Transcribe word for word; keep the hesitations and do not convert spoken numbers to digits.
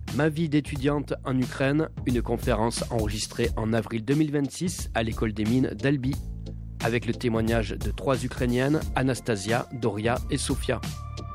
Ma vie d'étudiante en Ukraine, une conférence enregistrée en avril deux mille vingt-six à l'école des mines d'Albi, avec le témoignage de trois Ukrainiennes, Anastasia, Doria et Sofia.